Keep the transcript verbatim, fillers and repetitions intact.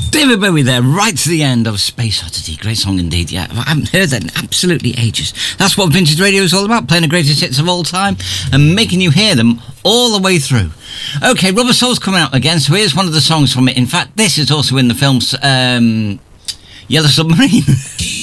David Bowie there, right to the end of Space Oddity. Great song indeed, yeah. I haven't heard that in absolutely ages. That's what Vintage Radio is all about, playing the greatest hits of all time and making you hear them all the way through. Okay, Rubber Soul's coming out again, so here's one of the songs from it. In fact, this is also in the film um, Yellow Submarine.